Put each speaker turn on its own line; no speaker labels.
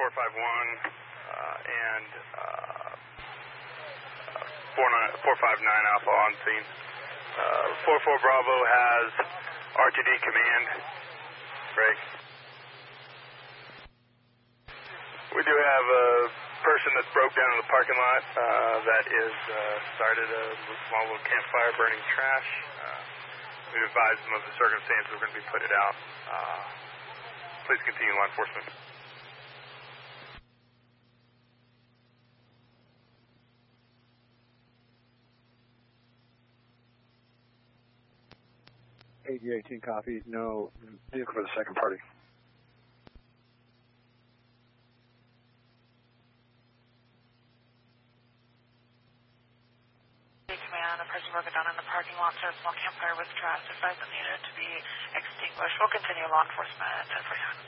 and 459 Alpha on scene. 44 Bravo has RTD command. Break. We do have a person that's broke down in the parking lot that is started a small little campfire burning trash. We've advised them of the circumstances. We're going to be putting it out. Please continue, law enforcement.
AD-18 copy. No vehicle for the second party.
Command, a person broken down in the parking lot, so a small campfire with trash. Advise them needed to be extinguished. We'll continue law enforcement at 1041.